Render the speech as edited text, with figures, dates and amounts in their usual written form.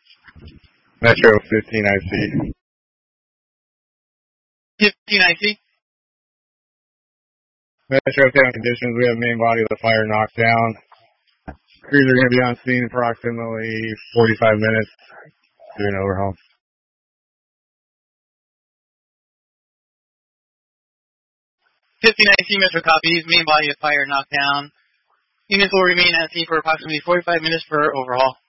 Metro 15IC. 15IC. Metro 10 conditions. We have main body of the fire knocked down. Cruiser going to be on scene approximately 45 minutes. Doing overhaul. 15IC Metro copies. Main body of fire knocked down. Units will remain at sea for approximately 45 minutes for overhaul.